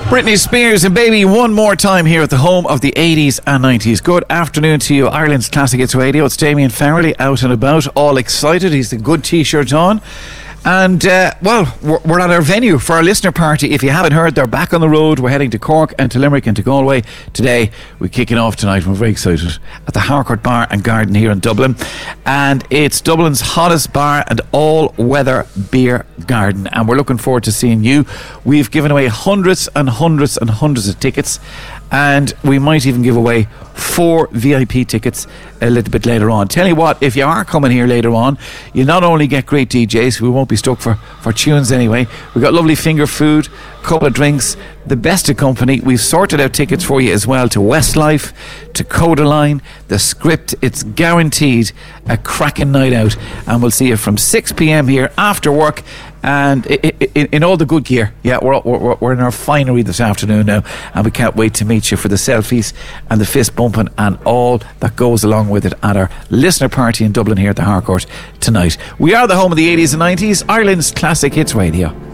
Britney Spears and Baby one more time here at the home of the 80s and 90s. Good afternoon to you, Ireland's Classic Hits Radio. It's Damien Farrelly out and about, all excited. He's the good t-shirt on. And, we're at our venue for our listener party. If you haven't heard, they're back on the road. We're heading to Cork and to Limerick and to Galway today. We're kicking off tonight. We're very excited at the Harcourt Bar and Garden here in Dublin. And it's Dublin's hottest bar and all-weather beer garden. And we're looking forward to seeing you. We've given away hundreds and hundreds and hundreds of tickets. And we might even give away 4 VIP tickets a little bit later on. Tell you what, if you are coming here later on, you not only get great DJs, we won't be stuck for tunes anyway. We've got lovely finger food, a couple of drinks, the best of company. We've sorted out tickets for you as well to Westlife, to Codaline, The Script. It's guaranteed a cracking night out. And we'll see you from 6 p.m. here after work. And in all the good gear. Yeah, we're in our finery this afternoon now, and we can't wait to meet you for the selfies and the fist bumping and all that goes along with it at our listener party in Dublin here at the Harcourt tonight. We are the home of the 80s and 90s, Ireland's Classic Hits Radio.